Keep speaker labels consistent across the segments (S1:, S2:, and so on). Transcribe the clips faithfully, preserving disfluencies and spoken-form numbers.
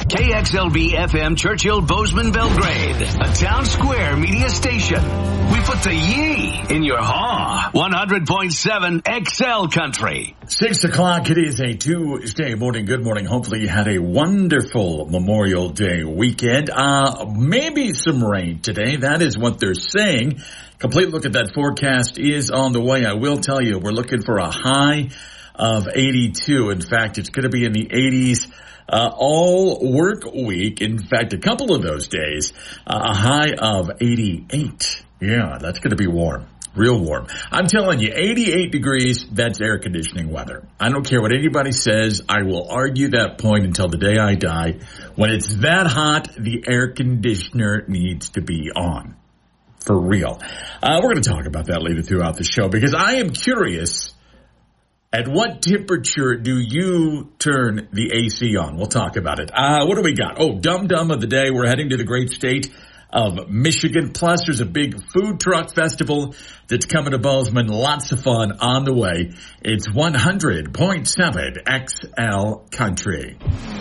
S1: K X L B F M Churchill Bozeman Belgrade, a town square media station. We put the ye in your haw. one hundred point seven X L Country.
S2: Six o'clock, it is a Tuesday morning. Good morning. Hopefully you had a wonderful Memorial Day weekend. Uh, maybe some rain today. That is what they're saying. Complete look at that forecast is on the way. I will tell you, we're looking for a high of eighty-two. In fact, it's going to be in the eighties uh, all work week. In fact, a couple of those days, uh, a high of eighty-eight. Yeah, that's going to be warm. Real warm. I'm telling you, eighty-eight degrees, that's air conditioning weather. I don't care what anybody says. I will argue that point until the day I die. When it's that hot, the air conditioner needs to be on. For real. Uh, we're going to talk about that later throughout the show because I am curious, at what temperature do you turn the A C on? We'll talk about it. Uh, what do we got? Oh, Dum Dum of the day. We're heading to the great state of Michigan. Plus, there's a big food truck festival that's coming to Bozeman. Lots of fun on the way. It's one hundred point seven X L Country.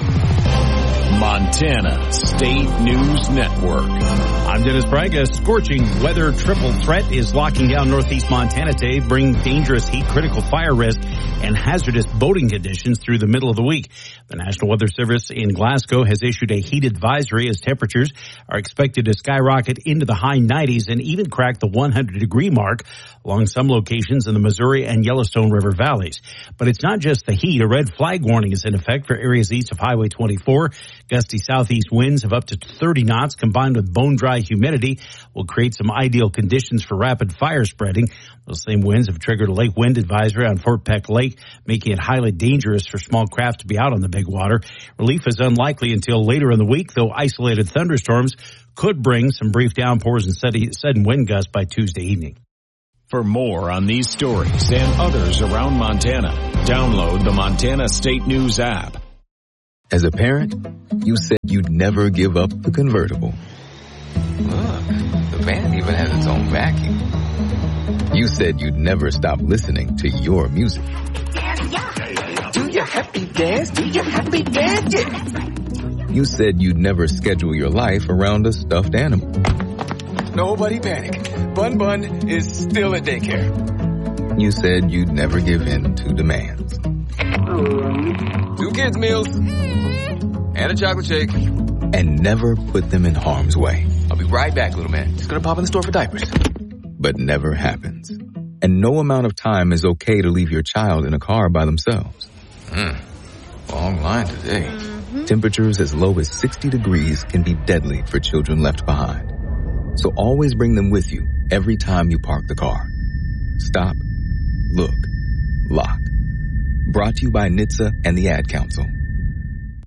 S3: Montana State News Network.
S4: I'm Dennis Braga. Scorching weather triple threat is locking down northeast Montana today, bringing dangerous heat, critical fire risk, and hazardous boating conditions through the middle of the week. The National Weather Service in Glasgow has issued a heat advisory as temperatures are expected to skyrocket into the high nineties and even crack the one hundred degree mark along some locations in the Missouri and Yellowstone River valleys. But it's not just the heat. A red flag warning is in effect for areas east of Highway twenty-four. Gusty southeast winds of up to thirty knots combined with bone-dry humidity will create some ideal conditions for rapid fire spreading. Those same winds have triggered a lake wind advisory on Fort Peck Lake, making it highly dangerous for small craft to be out on the big water. Relief is unlikely until later in the week, though isolated thunderstorms could bring some brief downpours and sudden wind gusts by Tuesday evening.
S3: For more on these stories and others around Montana, download the Montana State News app.
S5: As a parent, you said you'd never give up the convertible.
S6: Look, the van even has its own vacuum.
S5: You said you'd never stop listening to your music.
S6: Do your happy dance, do your happy dance, yeah.
S5: You said you'd never schedule your life around a stuffed animal.
S6: Nobody panic. Bun Bun is still at daycare.
S5: You said you'd never give in to demands.
S6: Two kids' meals and a chocolate shake.
S5: And never put them in harm's way.
S6: I'll be right back, little man. Just gonna pop in the store for diapers.
S5: But never happens. And no amount of time is okay to leave your child in a car by themselves.
S6: Hmm. Long line today.
S5: Mm-hmm. Temperatures as low as sixty degrees can be deadly for children left behind. So always bring them with you every time you park the car. Stop, look, lock. Brought to you by N H T S A and the Ad Council.